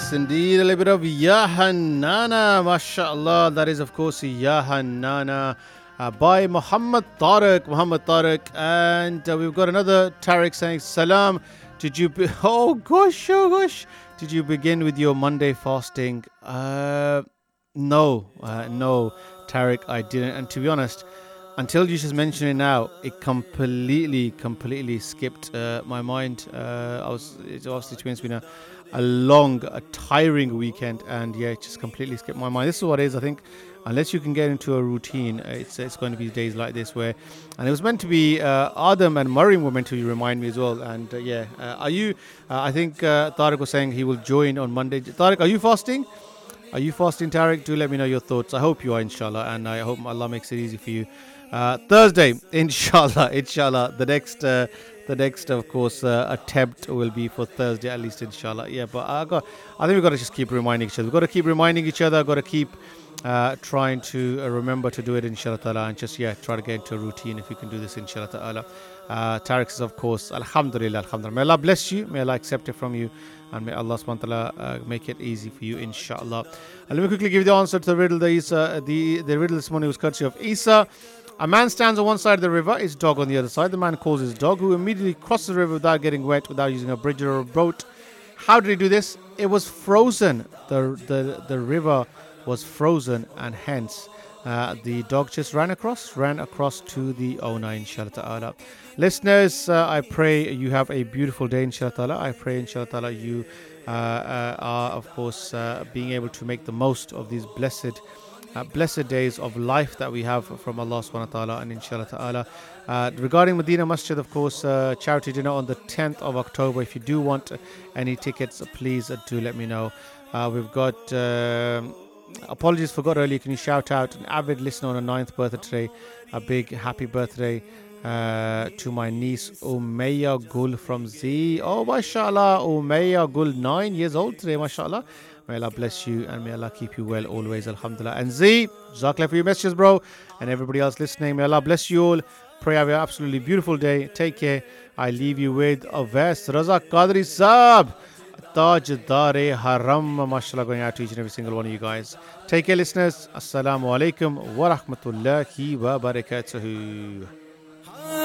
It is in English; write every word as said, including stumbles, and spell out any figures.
Yes, indeed. A little bit of Ya Hanana, mashallah. That is, of course, Ya Hanana uh, by Muhammad Tariq. Muhammad Tariq. And uh, we've got another Tariq saying, Salam. Did you, be- oh gosh, oh gosh. Did you begin with your Monday fasting? Uh, no, uh, no, Tariq, I didn't. And to be honest, until you just mention it now, it completely, completely skipped uh, my mind. Uh, I was, it's obviously it's been a, a long, a tiring weekend, and yeah, it just completely skipped my mind. This is what it is, I think. Unless you can get into a routine, uh, it's it's going to be days like this where, and it was meant to be uh, Adam and Maryam were meant to remind me as well. And uh, yeah, uh, are you? Uh, I think uh, Tariq was saying he will join on Monday. Tariq, are you fasting? Are you fasting, Tariq? Do let me know your thoughts. I hope you are, inshallah, and I hope Allah makes it easy for you. Uh, Thursday, inshallah, inshallah. The next, uh, the next, of course, uh, attempt will be for Thursday, at least, inshallah. Yeah, but I got, I think we've got to just keep reminding each other. We've got to keep reminding each other. Got to keep uh, trying to uh, remember to do it, inshallah ta'ala, and just yeah, try to get into a routine if you can do this, inshallah ta'ala. Uh, Tariq says, of course, alhamdulillah, alhamdulillah. May Allah bless you. May Allah accept it from you. And may Allah subhanahu wa ta'ala uh, make it easy for you, inshallah. And let me quickly give you the answer to the riddle. The, Isa, the, the riddle this morning was courtesy of Isa. A man stands on one side of the river, his dog on the other side. The man calls his dog, who immediately crosses the river without getting wet, without using a bridge or a boat. How did he do this? It was frozen. The, the, the river was frozen, and hence uh, the dog just ran across, ran across to the owner, inshallah ta'ala. Listeners, uh, I pray you have a beautiful day, inshallah ta'ala. I pray, inshallah ta'ala, you uh, uh, are, of course, uh, being able to make the most of these blessed Uh, blessed days of life that we have from Allah subhanahu wa ta'ala, and inshallah ta'ala. Uh, regarding Medina Masjid, of course, uh, charity dinner on the tenth of October. If you do want any tickets, please uh, do let me know. Uh, we've got, um apologies, forgot earlier, can you shout out an avid listener on a ninth birthday today? A big happy birthday uh, to my niece Umayya Gul from Z. Oh, mashallah, Umayya Gul, nine years old today, mashallah. May Allah bless you, and may Allah keep you well always, alhamdulillah. And Z, Jazakallah for your messages, bro, and everybody else listening. May Allah bless you all. Pray have an absolutely beautiful day. Take care. I leave you with a verse. Raza Qadri Saab, Tajdar Haram, mashallah, going out to each and every single one of you guys. Take care, listeners. Assalamu alaikum wa rahmatullahi wa barakatuhu.